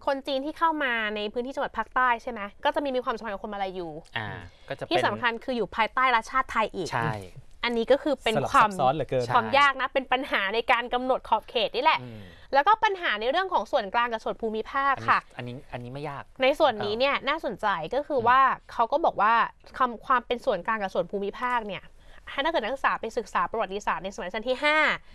คนจีนที่เข้ามาในพื้นที่จังหวัดภาคใต้ใช่ไหมก็จะมีความสัมพันธ์กับคนมาลายูก็จะที่สำคัญคืออยู่ภายใต้รัฐชาติไทยอีกใช่อันนี้ก็คือเป็นความซ้อนเหลือเกินความยากนะเป็นปัญหาในการกำหนดขอบเขตนี่แหละแล้วก็ปัญหาในเรื่องของส่วนกลางกับส่วนภูมิภาคค่ะอันนี้ไม่ยากในส่วนนี้เนี่ยน่าสนใจก็คือว่าเขาก็บอกว่าความเป็นส่วนกลางกับส่วนภูมิภาคเนี่ยถ้าเกิดนักศึกษาไปศึกษาประวัติศาสตร์ในสมัยรัชกาลที่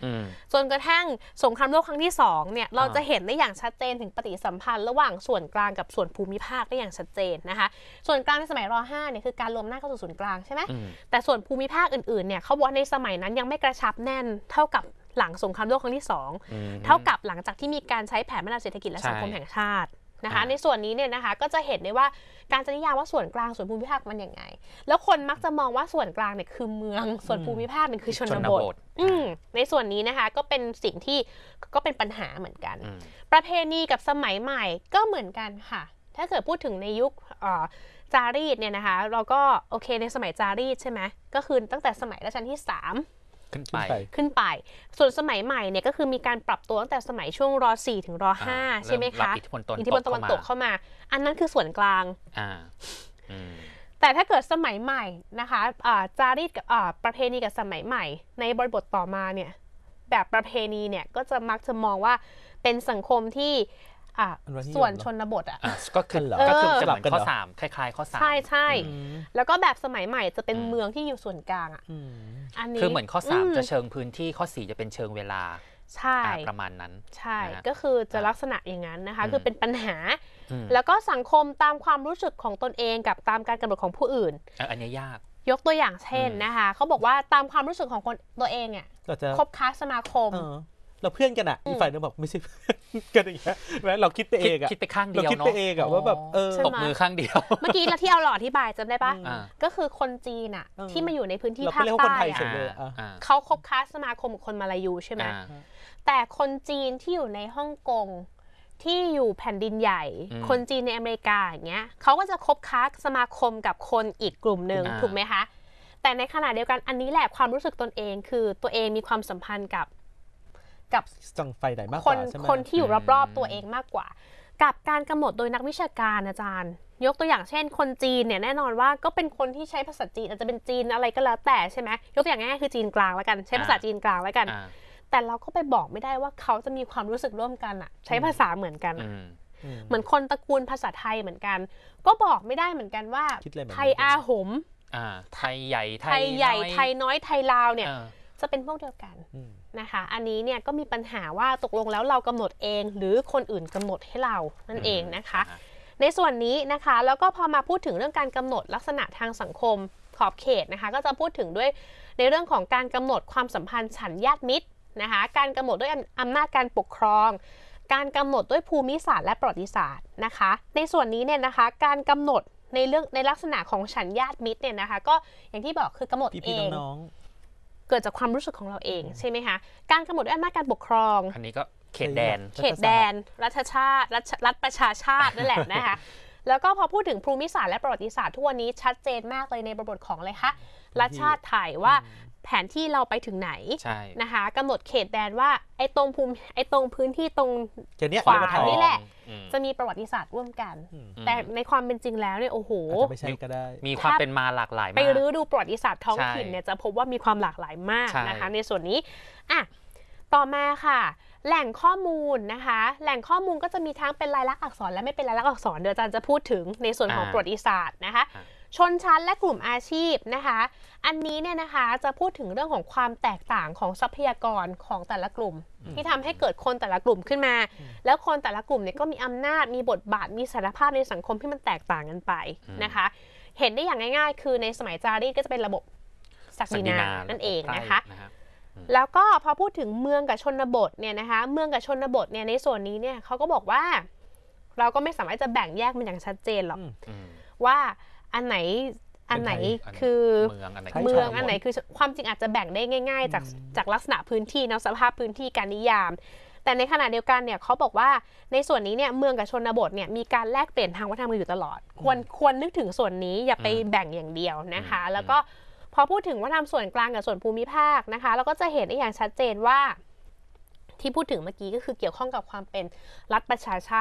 5จนกระทั่งสงครามโลกครั้งที่2เนี่ยเราจะเห็นได้อย่างชัดเจนถึงปฏิสัมพันธ์ระหว่างส่วนกลางกับส่วนภูมิภาคได้อย่างชัดเจนนะคะส่วนกลางในสมัยร.5เนี่ยคือการรวมหน้าเข้าสู่ศูนย์กลางใช่ไหมแต่ส่วนภูมิภาคอื่นๆเนี่ยเขาบอกว่าในสมัยนั้นยังไม่กระชับแน่นเท่ากับหลังสงครามโลกครั้งที่2เท่ากับหลังจากที่มีการใช้แผนพัฒนาเศรษฐกิจและสังคมแห่งชาตินะคะในส่วนนี้เนี่ยนะคะก็จะเห็นได้ว่าการจะนิยามว่าส่วนกลางส่วนภูมิภาคมันยังไงแล้วคนมักจะมองว่าส่วนกลางเนี่ยคือเมืองส่วนภูมิภาคเนี่ยคือชนบทในส่วนนี้นะคะก็เป็นสิ่งที่ก็เป็นปัญหาเหมือนกันประเพณีกับสมัยใหม่ก็เหมือนกันค่ะถ้าเกิดพูดถึงในยุคจารีตเนี่ยนะคะเราก็โอเคในสมัยจารีตใช่ไหมก็คือตั้งแต่สมัยรัชกาลที่3ขึ้นไปส่วนสมัยใหม่เนี่ยก็คือมีการปรับตัวตั้งแต่สมัยช่วงร.4 ถึงร.5 ใช่ไหมคะอิทธิพลตะวันตกเข้ามาอันนั้นคือส่วนกลางแต่ถ้าเกิดสมัยใหม่นะคะจารีตกับประเพณีกับสมัยใหม่ในบริบทต่อมาเนี่ยแบบประเพณีเนี่ยก็จะมักจะมองว่าเป็นสังคมที่ส่วนชนบทก็คือจะแบบข้อ3คล้ายๆข้อ3 ใช่แล้วก็แบบสมัยใหม่จะเป็นเมืองที่อยู่ส่วนกลางอันนี้คือเหมือนข้อ3จะเชิงพื้นที่ข้อ4จะเป็นเชิงเวลาใช่ประมาณนั้นใช่ก็คือจะลักษณะอย่างนั้นนะคะคือเป็นปัญหาแล้วก็สังคมตามความรู้สึกของตนเองกับตามการกำหนดของผู้อื่นอันนี้ยากยกตัวอย่างเช่นนะคะเขาบอกว่าตามความรู้สึกของคนตัวเองเนี่ยคบค้าสมาคมเราเพื่อนกันอ่ะอีกฝ่ายนึงบอกไม่ใช่กันอย่างเงี้ยเราคิดไปเองอ่ะคิดไปข้างเดียวเราคิดไปเองอ่ะว่าแบบตบมือข้างเดียวเมื่อกี้เราที่เอาหล่ออธิบายจำได้ปะก็คือคนจีนอ่ะที่มาอยู่ในพื้นที่ภาคใต้เขาคบค้าสมาคมกับคนมาลายูใช่ไหมแต่คนจีนที่อยู่ในฮ่องกงที่อยู่แผ่นดินใหญ่คนจีนในอเมริกาอย่างเงี้ยเขาก็จะคบค้าสมาคมกับคนอีกกลุ่มหนึ่งถูกไหมคะแต่ในขณะเดียวกันอันนี้แหละความรู้สึกตนเองคือตัวเองมีความสัมพันธ์กับจังไฟไหนมากกว่าใช่ไหมคนที่อยู่รอบๆตัวเองมากกว่ากับการกำหนดโดยนักวิชาการอาจารย์ยกตัวอย่างเช่นคนจีนเนี่ยแน่นอนว่าก็เป็นคนที่ใช้ภาษาจีนอาจจะเป็นจีนอะไรก็แล้วแต่ใช่ไหมยกตัวอย่างง่ายๆคือจีนกลางแล้วกันใช้ภาษาจีนกลางแล้วกันแต่เราก็ไปบอกไม่ได้ว่าเขาจะมีความรู้สึกร่วมกันอะใช้ภาษาเหมือนกันเหมือนคนตระกูลภาษาไทยเหมือนกันก็บอกไม่ได้เหมือนกันว่าไทยอาหมไทยใหญ่ไทยน้อยไทยลาวเนี่ยจะเป็นพวกเดียวกันนะคะอันนี้เนี่ยก็มีปัญหาว่าตกลงแล้วเรากำหนดเองหรือคนอื่นกำหนดให้เรานั่นเองนะคะในส่วนนี้นะคะแล้วก็พอมาพูดถึงเรื่องการกำหนดลักษณะทางสังคมขอบเขตนะคะก็จะพูดถึงด้วยในเรื่องของการกำหนดความสัมพันธ์ฉันญาติมิตรนะคะการกำหนดด้วยอำนาจการปกครองการกำหนดด้วยภูมิศาสตร์และประวัติศาสตร์นะคะในส่วนนี้เนี่ยนะคะการกำหนดในลักษณะของฉันญาติมิตรเนี่ยนะคะก็อย่างที่บอกคือกำหนดเองเกิดจากความรู้สึกของเราเองใช่ไหมคะการกำหนดด้วยอำนาจการปกครองอันนี้ก็เขตแดนรัฐชาติรัฐประชาชาตินั่นแหละนะคะแล้วก็พอพูดถึงภูมิศาสตร์และประวัติศาสตร์ทุกวันนี้ชัดเจนมากเลยในบริบทของอะไรคะรัฐชาติไทยว่าแผนที่เราไปถึงไหนนะคะกำหนดเขตแดนว่าไอ้ตรงพื้นที่ตรงขวานี่แหละจะมีประวัติศาสตร์ร่วมกันแต่ในความเป็นจริงแล้วเนี่ยโอ้โหไม่ใช่ก็ได้มีความเป็นมาหลากหลายมากไปรื้อดูประวัติศาสตร์ท้องถิ่นเนี่ยจะพบว่ามีความหลากหลายมากนะคะในส่วนนี้ต่อมาค่ะแหล่งข้อมูลนะคะแหล่งข้อมูลก็จะมีทั้งเป็นลายลักษณ์อักษรและไม่เป็นลายลักษณ์อักษรเดี๋ยวอาจารย์จะพูดถึงในส่วนของประวัติศาสตร์นะคะชนชั้นและกลุ่มอาชีพนะคะอันนี้เนี่ยนะคะจะพูดถึงเรื่องของความแตกต่างของทรัพยากรของแต่ละกลุ่มที่ทำให้เกิดคนแต่ละกลุ่มขึ้นมาแล้วคนแต่ละกลุ่มเนี่ยก็มีอำนาจมีบทบาทมีศักยภาพในสังคมที่มันแตกต่างกันไปนะคะเห็นได้อย่างง่ายๆคือในสมัยจารีตก็จะเป็นระบบศักดินานั่นเองนะคะแล้วก็พอพูดถึงเมืองกับชนบทเนี่ยนะคะเมืองกับชนบทเนี่ยในส่วนนี้เนี่ยเขาก็บอกว่าเราก็ไม่สามารถจะแบ่งแยกมันอย่างชัดเจนหรอกว่าอันไหนคือเมืองอันไหนคือความจริงอาจจะแบ่งได้ง่ายๆจากลักษณะพื้นที่สภาพพื้นที่การนิยามแต่ในขณะเดียวกันเนี่ยเขาบอกว่าในส่วนนี้เนี่ยเมืองกับชนบทเนี่ยมีการแลกเปลี่ยนทางวัฒนธรรมอยู่ตลอดควรนึกถึงส่วนนี้อย่าไปแบ่งอย่างเดียวนะคะแล้วก็พอพูดถึงวัฒนธรรมส่วนกลางกับส่วนภูมิภาคนะคะเราก็จะเห็นได้อย่างชัดเจนว่าที่พูดถึงเมื่อกี้ก็คือเกี่ยวข้องกับความเป็นรัฐประชาช